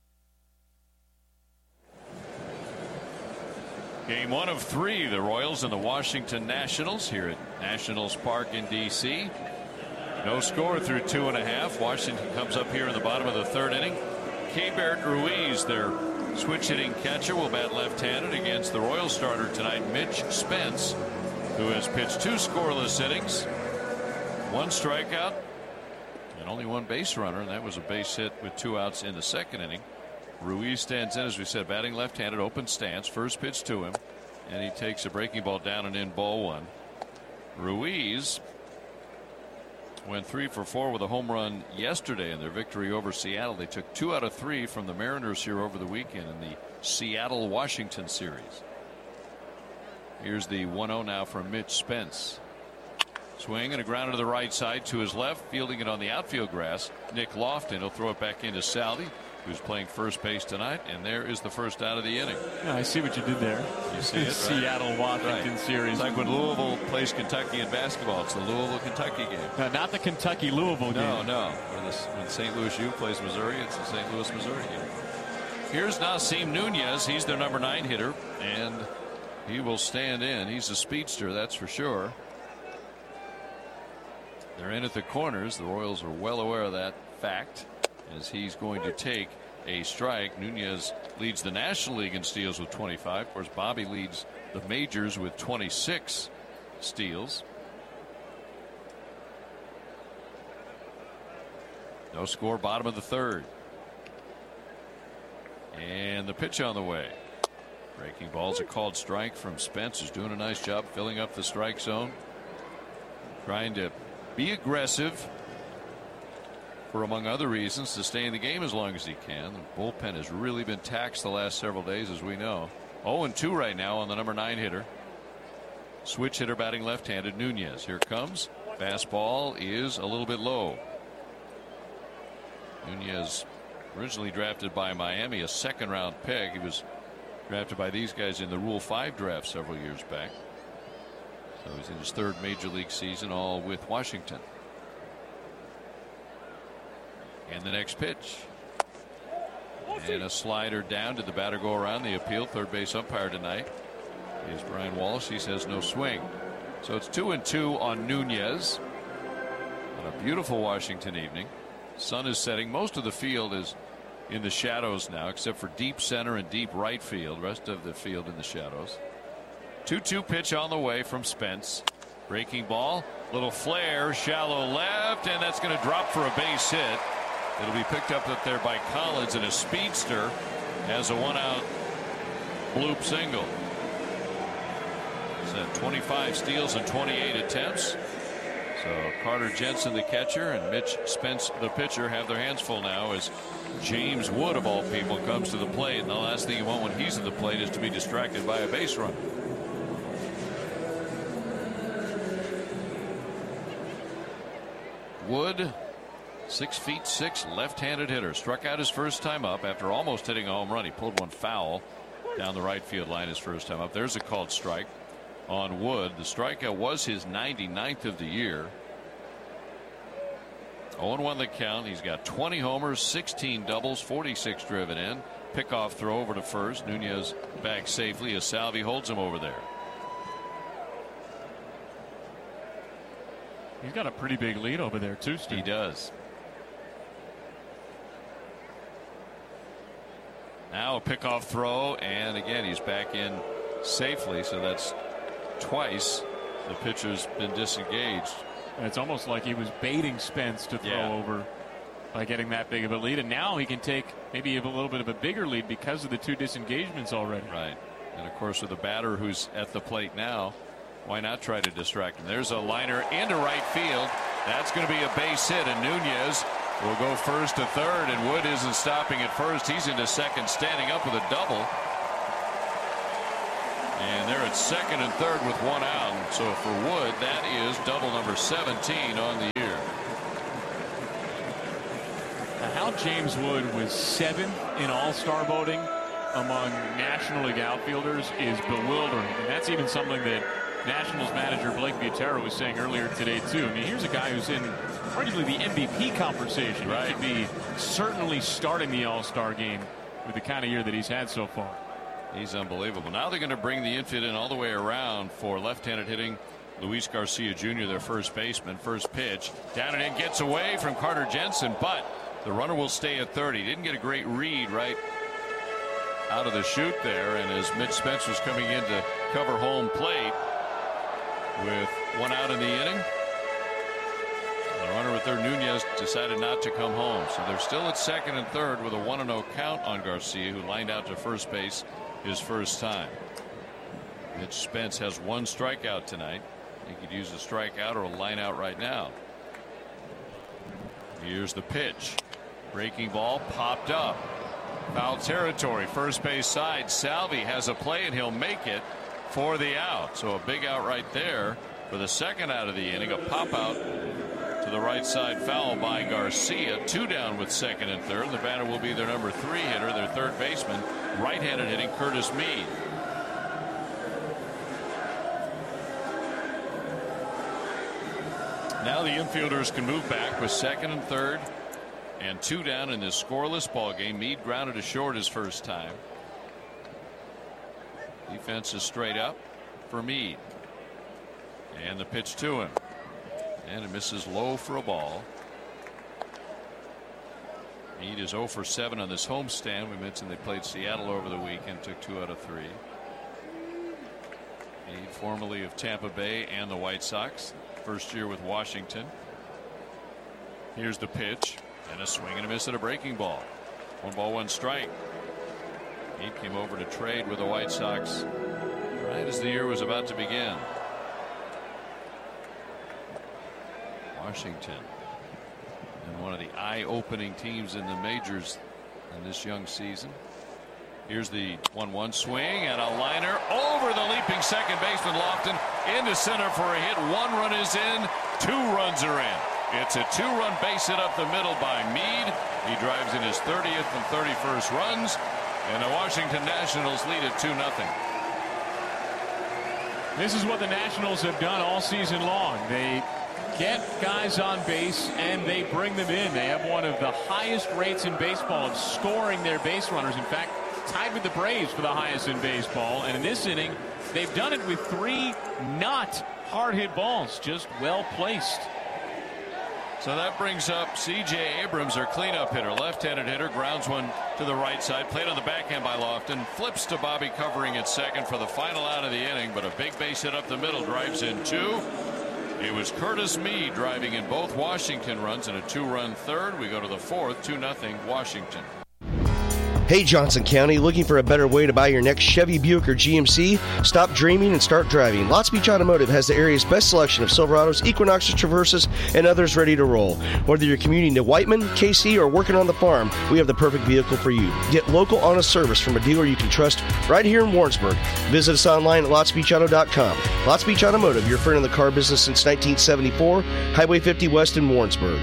[SPEAKER 9] Game 1 of 3, the Royals and the Washington Nationals here at Nationals Park in D.C. No score through 2.5. Washington comes up here in the bottom of the 3rd inning. Keibert Ruiz, their switch-hitting catcher, will bat left-handed against the Royals starter tonight, Mitch Spence, who has pitched 2 scoreless innings, 1 strikeout, and only 1 base runner, and that was a base hit with 2 outs in the 2nd inning. Ruiz stands in, as we said, batting left-handed, open stance. First pitch to him, and he takes a breaking ball down and in, ball 1. Ruiz went 3 for 4 with a home run yesterday in their victory over Seattle. They took 2 out of 3 from the Mariners here over the weekend in the Seattle-Washington series. Here's the 1-0 now from Mitch Spence. Swing and a grounder to the right side to his left, fielding it on the outfield grass. Nick Lofton will throw it back into Salvi, who's playing first base tonight, and there is the first out of the inning.
[SPEAKER 1] Yeah, I see what you did there.
[SPEAKER 9] You see it, right?
[SPEAKER 1] Seattle-Washington series.
[SPEAKER 9] It's like when Louisville plays Kentucky in basketball. It's the Louisville-Kentucky game.
[SPEAKER 1] No, not the Kentucky-Louisville game.
[SPEAKER 9] No. When St. Louis U plays Missouri, it's the St. Louis-Missouri game. Here's Nasim Nunez. He's their number 9 hitter, and he will stand in. He's a speedster, that's for sure. They're in at the corners. The Royals are well aware of that fact, as he's going to take a strike. Nunez leads the National League in steals with 25. Of course, Bobby leads the majors with 26 steals. No score, bottom of the 3rd. And the pitch on the way. Breaking ball's a called strike from Spence, who's doing a nice job filling up the strike zone. Trying to be aggressive for, among other reasons, to stay in the game as long as he can. The bullpen has really been taxed the last several days, as we know. 0-2 right now on the number 9 hitter. Switch hitter batting left-handed, Nunez. Here comes. Fastball is a little bit low. Nunez, originally drafted by Miami, a 2nd-round pick. He was drafted by these guys in the Rule 5 draft several years back. So he's in his 3rd major league season, all with Washington. And the next pitch. And a slider down. Did the batter go around? The appeal. 3rd base umpire tonight is Brian Walsh. He says no swing. So it's 2-2 on Nunez on a beautiful Washington evening. Sun is setting. Most of the field is in the shadows now, except for deep center and deep right field. Rest of the field in the shadows. 2-2 pitch on the way from Spence. Breaking ball. Little flare. Shallow left. And that's going to drop for a base hit. It'll be picked up there by Collins, and a speedster has a 1-out bloop single. He's had 25 steals and 28 attempts. So Carter Jensen, the catcher, and Mitch Spence, the pitcher, have their hands full now as James Wood, of all people, comes to the plate. And the last thing you want when he's at the plate is to be distracted by a base runner. Wood, 6'6", left-handed hitter, struck out his first time up after almost hitting a home run. He pulled one foul down the right field line his first time up. There's a called strike on Wood. The strikeout was his 99th of the year. 0-1 the count. He's got 20 homers, 16 doubles, 46 driven in. Pickoff throw over to first. Nunez back safely as Salvi holds him over there.
[SPEAKER 1] He's got a pretty big lead over there too, Steve.
[SPEAKER 9] He does. Now a pickoff throw, and again he's back in safely, so that's twice the pitcher's been disengaged.
[SPEAKER 1] And it's almost like he was baiting Spence to throw over by getting that big of a lead, and now he can take maybe a little bit of a bigger lead because of the 2 disengagements already.
[SPEAKER 9] Right. And of course with the batter who's at the plate now, why not try to distract him? There's a liner into right field. That's going to be a base hit, and Nunez will go first to third, and Wood isn't stopping at first. He's into second, standing up with a double. And they're at second and third with 1 out. And so for Wood, that is double number 17 on the year.
[SPEAKER 1] Now, how James Wood was 7th in All-Star voting among National League outfielders is bewildering. And that's even something that Nationals manager Blake Butera was saying earlier today, too. I mean, here's a guy who's in arguably the MVP conversation. Right. He should be certainly starting the All-Star game with the kind of year that he's had so far.
[SPEAKER 9] He's unbelievable. Now they're going to bring the infield in all the way around for left-handed hitting Luis Garcia Jr., their first baseman. First pitch. Down and in, gets away from Carter Jensen, but the runner will stay at third. He didn't get a great read right out of the chute there, and as Mitch Spence was coming in to cover home plate with 1 out in the inning, the runner at third, Nunez, decided not to come home. So they're still at second and third with a 1-0 count on Garcia, who lined out to first base his first time. Mitch Spence has 1 strikeout tonight. He could use a strikeout or a line out right now. Here's the pitch. Breaking ball popped up. Foul territory, first base side. Salvi has a play, and he'll make it for the out. So a big out right there for the second out of the inning. A pop out to the right side, foul by Garcia. 2 down with second and third. The batter will be their number 3 hitter, their third baseman, right-handed hitting Curtis Mead. Now the infielders can move back with second and third and 2 down in this scoreless ball game. Mead grounded to short his first time. Defense is straight up for Mead, and the pitch to him, and it misses low for a ball. Mead is 0 for 7 on this homestand. We mentioned they played Seattle over the weekend, took 2 out of 3. Mead, formerly of Tampa Bay and the White Sox, first year with Washington. Here's the pitch, and a swing and a miss at a breaking ball. 1 ball, 1 strike. Mead came over to trade with the White Sox right as the year was about to begin. Washington, and one of the eye-opening teams in the majors in this young season. Here's the 1-1 swing, and a liner over the leaping second baseman Lofton into center for a hit. 1 run is in, 2 runs are in. It's a 2-run base hit up the middle by Mead. He drives in his 30th and 31st runs, and the Washington Nationals lead at 2-0.
[SPEAKER 1] This is what the Nationals have done all season long. They get guys on base and they bring them in. They have one of the highest rates in baseball of scoring their base runners. In fact, tied with the Braves for the highest in baseball. And in this inning, they've done it with 3 not hard hit balls, just well placed.
[SPEAKER 9] So that brings up C.J. Abrams, their cleanup hitter, left-handed hitter, grounds one to the right side, played on the backhand by Lofton, flips to Bobby covering at second for the final out of the inning, but a big base hit up the middle, drives in 2. It was Curtis Mead driving in both Washington runs in a 2-run third. We go to the 4th, 2-0 Washington.
[SPEAKER 14] Hey, Johnson County, looking for a better way to buy your next Chevy, Buick, or GMC? Stop dreaming and start driving. Lots Beach Automotive has the area's best selection of Silverados, Equinoxes, Traverses, and others ready to roll. Whether you're commuting to Whiteman, KC, or working on the farm, we have the perfect vehicle for you. Get local, honest service from a dealer you can trust right here in Warrensburg. Visit us online at lotsbeachauto.com. Lots Beach Automotive, your friend in the car business since 1974, Highway 50 West in Warrensburg.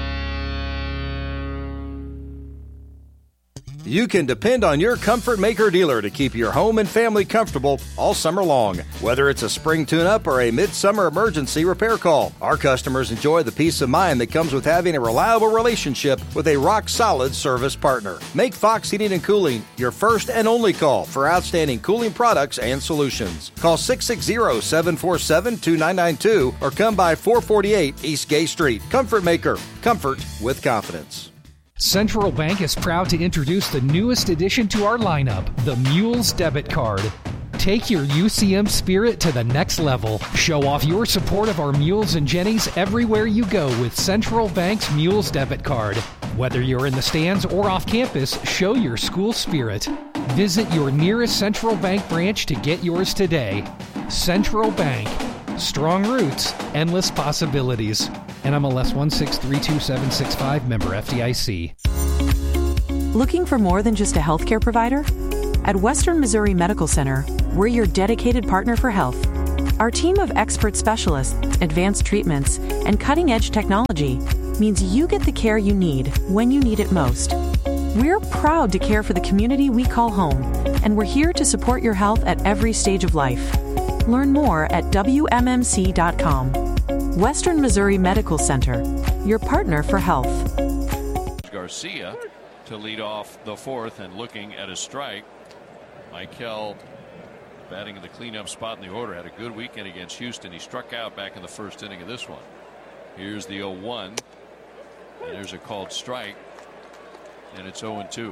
[SPEAKER 5] You can depend on your Comfort Maker dealer to keep your home and family comfortable all summer long. Whether it's a spring tune-up or a midsummer emergency repair call, our customers enjoy the peace of mind that comes with having a reliable relationship with a rock-solid service partner. Make Fox Heating and Cooling your first and only call for outstanding cooling products and solutions. Call 660-747-2992 or come by 448 East Gay Street. Comfort Maker. Comfort with confidence.
[SPEAKER 7] Central Bank is proud to introduce the newest addition to our lineup, the Mules Debit Card. Take your UCM spirit to the next level. Show off your support of our Mules and Jennies everywhere you go with Central Bank's Mules Debit Card. Whether you're in the stands or off campus, show your school spirit. Visit your nearest Central Bank branch to get yours today. Central Bank. Strong roots, endless possibilities. NMLS 1632765, member FDIC.
[SPEAKER 8] Looking for more than just a healthcare provider? At Western Missouri Medical Center, we're your dedicated partner for health. Our team of expert specialists, advanced treatments, and cutting-edge technology means you get the care you need when you need it most. We're proud to care for the community we call home, and we're here to support your health at every stage of life. Learn more at WMMC.com. Western Missouri Medical Center, your partner for health.
[SPEAKER 9] Garcia to lead off the fourth and looking at a strike. Michael batting in the cleanup spot in the order, had a good weekend against Houston. He struck out back in the first inning of this one. Here's the 0-1, and there's a called strike, and it's 0-2.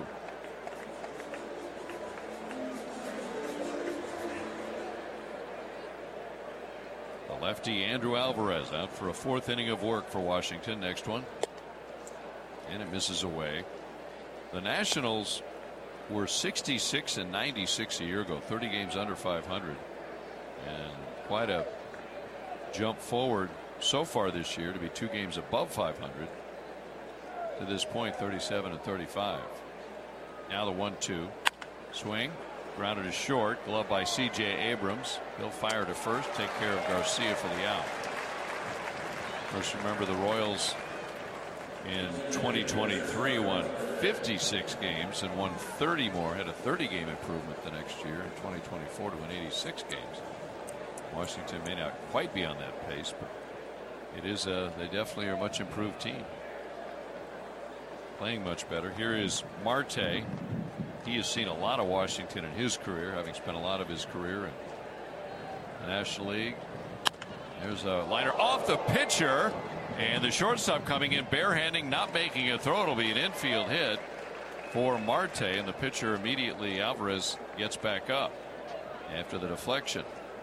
[SPEAKER 9] The lefty Andrew Alvarez out for a fourth inning of work for Washington. Next one, and it misses away. The Nationals were 66 and 96 a year ago, 30 games under 500, and quite a jump forward so far this year to be 2 games above 500 to this point, 37 and 35. Now the 1-2 swing, grounded to short, glove by C.J. Abrams. He'll fire to first, take care of Garcia for the out. Of course, remember the Royals in 2023 won 56 games and won 30 more, had a 30-game improvement the next year in 2024 to win 86 games. Washington may not quite be on that pace, but it is they definitely are a much improved team, playing much better. Here is Marte. He has seen a lot of Washington in his career, having spent a lot of his career in the National League. There's a liner off the pitcher, and the shortstop coming in barehanding, not making a throw. It'll be an infield hit for Marte, and the pitcher immediately, Alvarez, gets back up after the deflection.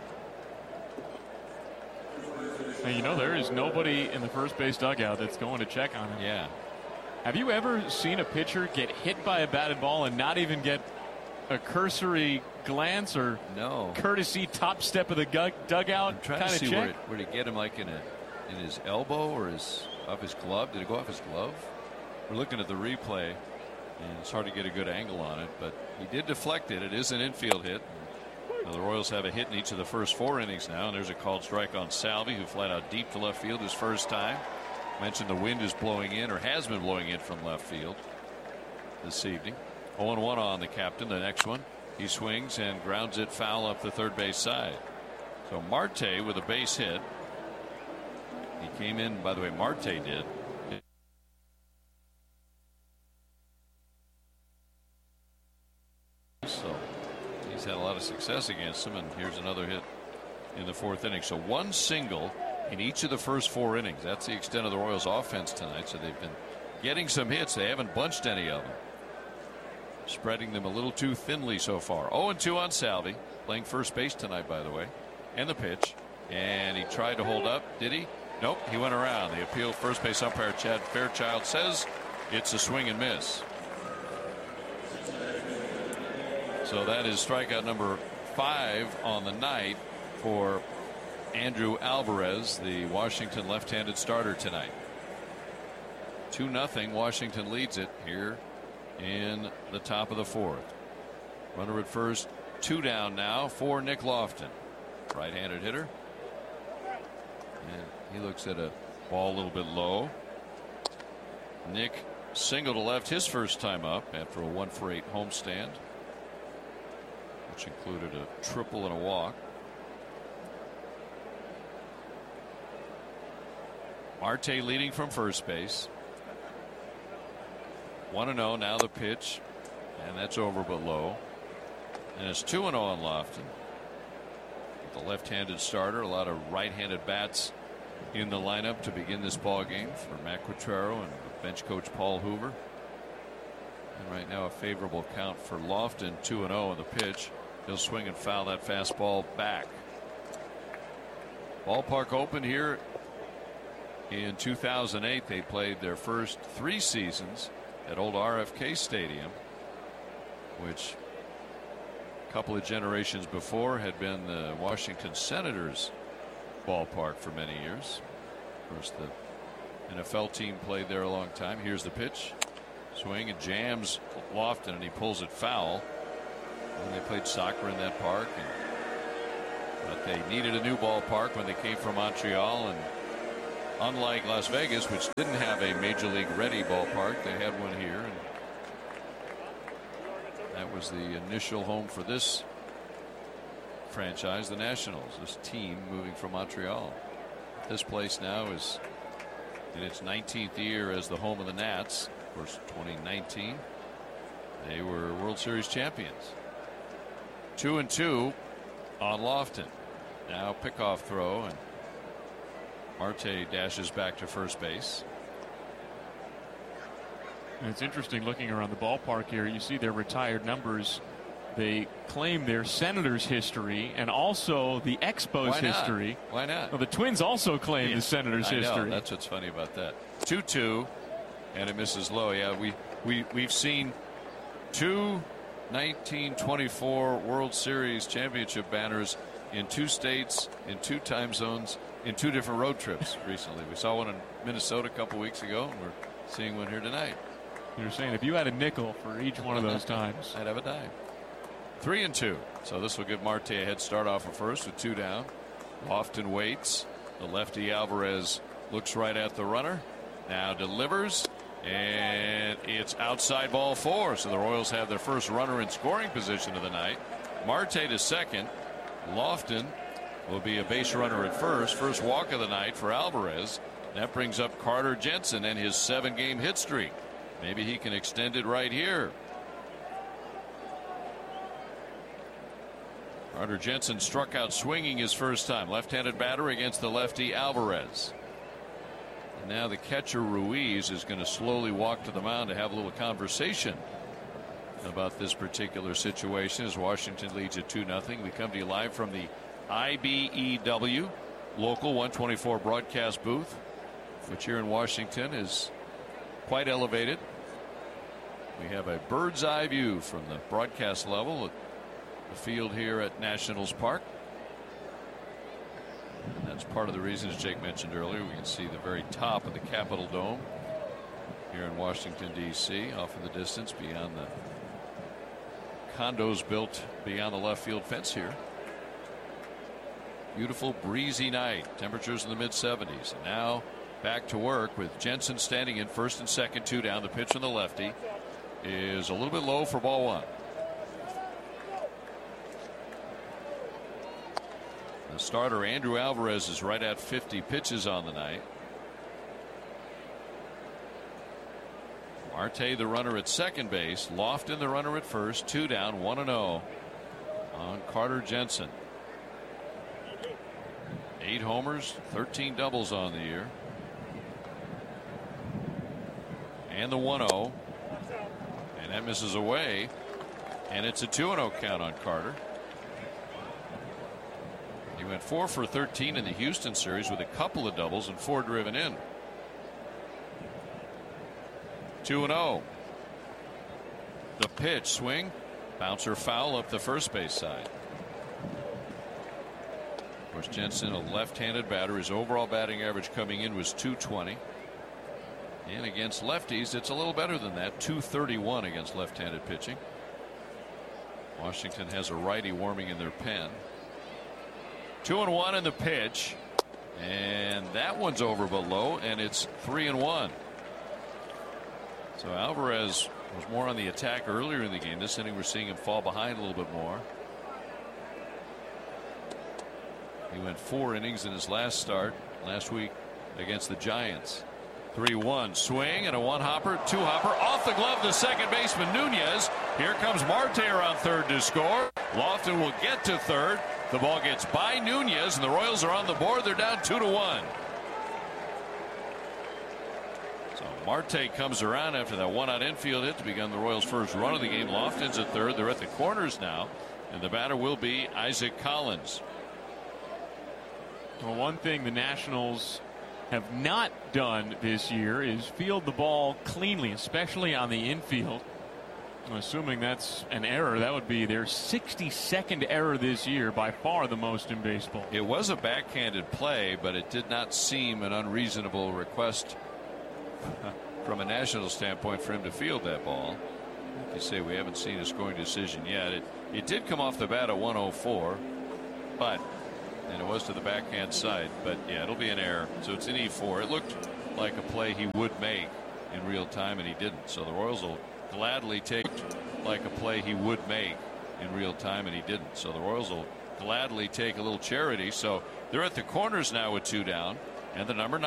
[SPEAKER 1] And you know, there is nobody in the first base dugout that's going to check on him.
[SPEAKER 9] Yeah.
[SPEAKER 1] Have you ever seen a pitcher get hit by a batted ball and not even get a cursory glance or courtesy top step of the dugout
[SPEAKER 9] kind of see check? Where did he get him, like in his elbow or off his glove? Did it go off his glove? We're looking at the replay, and it's hard to get a good angle on it, but he did deflect it. It is an infield hit. Now the Royals have a hit in each of the first 4 innings now, and there's a called strike on Salvi, who flied out deep to left field his first time. Mentioned the wind is blowing in, or has been blowing in, from left field this evening. 0-1 on the captain. The next one, he swings and grounds it foul up the third base side. So Marte with a base hit. He came in, by the way, Marte did. So he's had a lot of success against him, and here's another hit in the fourth inning. So one single in each of the first 4 innings. That's the extent of the Royals' offense tonight. So they've been getting some hits. They haven't bunched any of them, spreading them a little too thinly so far. 0-2 on Salvi, playing first base tonight, by the way. And the pitch, and he tried to hold up. Did he? Nope, he went around. The appeal, first base umpire Chad Fairchild says it's a swing and miss. So that is strikeout number 5 on the night for Andrew Alvarez, the Washington left-handed starter tonight. 2-0, Washington leads it here in the top of the fourth. Runner at first, 2 down now for Nick Lofton, right-handed hitter. And he looks at a ball a little bit low. Nick single to left his first time up after a 1-for-8 homestand, which included a triple and a walk. Marte leading from first base. 1-0 now the pitch, and that's over but low. And it's 2-0 on Lofton. The left-handed starter, a lot of right-handed bats in the lineup to begin this ball game for Matt Quatraro and bench coach Paul Hoover. And right now a favorable count for Lofton, 2-0 on the pitch. He'll swing and foul that fastball back. Ballpark opened here in 2008. They played their first 3 seasons at old RFK Stadium, which a couple of generations before had been the Washington Senators ballpark for many years. Of course, the NFL team played there a long time. Here's the pitch. Swing and jams Lofton, and he pulls it foul. And they played soccer in that park, but they needed a new ballpark when they came from Montreal. And unlike Las Vegas, which didn't have a major league ready ballpark, they had one here, and that was the initial home for this franchise, the Nationals, this team moving from Montreal. This place now is in its 19th year as the home of the Nats. Of course, 2019 they were World Series champions. 2-2 on Lofton. Now pickoff throw, and Marte dashes back to first base.
[SPEAKER 1] And it's interesting looking around the ballpark here. You see their retired numbers. They claim their Senators history and also the Expos history.
[SPEAKER 9] Why not?
[SPEAKER 1] Well, the Twins also claim the Senators history.
[SPEAKER 9] That's what's funny about that. 2-2, and it misses low. Yeah, we've seen 2 1924 World Series championship banners in 2 states, in 2 time zones, in 2 different road trips recently. We saw one in Minnesota a couple weeks ago, and we're seeing one here tonight.
[SPEAKER 1] You're saying if you had a nickel for each one of those times,
[SPEAKER 9] I'd have a dime. 3-2. So this will give Marte a head start off of first with 2 down. Lofton waits. The lefty Alvarez looks right at the runner. Now delivers, and it's outside ball 4. So the Royals have their first runner in scoring position of the night. Marte to second. Lofton will be a base runner at first. First walk of the night for Alvarez. That brings up Carter Jensen and his 7-game hit streak. Maybe he can extend it right here. Carter Jensen struck out swinging his first time. Left-handed batter against the lefty Alvarez. And now the catcher Ruiz is going to slowly walk to the mound to have a little conversation about this particular situation as Washington leads at 2-0. We come to you live from the IBEW local 124 broadcast booth, which here in Washington is quite elevated. We have a bird's eye view from the broadcast level at the field here at Nationals Park. And that's part of the reason, as Jake mentioned earlier, we can see the very top of the Capitol Dome here in Washington, D.C., off in the distance beyond the condos built beyond the left field fence here. Beautiful breezy night. Temperatures in the mid-70s. And now back to work with Jensen standing in first and second, 2 down. The pitch from the lefty is a little bit low for ball 1. The starter Andrew Alvarez is right at 50 pitches on the night. Marte the runner at second base. Lofton the runner at first. 2 down, 1-0 on Carter Jensen. 8 homers, 13 doubles on the year. And the 1-0. And that misses away. And it's a 2-0 count on Carter. He went 4 for 13 in the Houston series with a couple of doubles and 4 driven in. 2-0. The pitch, swing, bouncer foul up the first base side. Of course, Jensen, a left-handed batter. His overall batting average coming in was .220. And against lefties, it's a little better than that. .231 against left-handed pitching. Washington has a righty warming in their pen. 2-1 in the pitch, and that one's over but low, and it's 3-1. So Alvarez was more on the attack earlier in the game. This inning we're seeing him fall behind a little bit more. He went 4 innings in his last start last week against the Giants. 3-1 swing and a 1-hopper, 2-hopper off the glove to second baseman Nunez. Here comes Marte around third to score. Lofton will get to third. The ball gets by Nunez, and the Royals are on the board. They're down 2-1. So Marte comes around after that one-out infield hit to begin the Royals' first run of the game. Lofton's at third. They're at the corners now, and the batter will be Isaac Collins.
[SPEAKER 1] Well, one thing the Nationals have not done this year is field the ball cleanly, especially on the infield. I'm assuming that's an error. That would be their 62nd error this year, by far the most in baseball.
[SPEAKER 9] It was a backhanded play, but it did not seem an unreasonable request from a National standpoint for him to field that ball. Like you say, we haven't seen a scoring decision yet. It did come off the bat at 104, and it was to the backhand side, but yeah, it'll be an error. So it's an E4. It looked like a play he would make in real time, and he didn't. So the Royals will gladly take like a play he would make in real time, and he didn't. So the Royals will gladly take a little charity. So they're at the corners now with 2 down, and the number 9